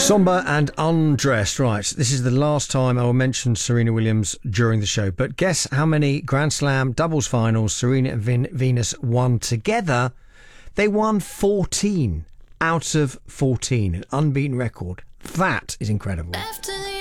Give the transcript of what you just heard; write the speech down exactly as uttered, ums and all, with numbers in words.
Somber and Undressed. Right, this is the last time I will mention Serena Williams during the show. But guess how many Grand Slam doubles finals Serena and Vin- Venus won together? They won fourteen out of fourteen. An unbeaten record. That is incredible.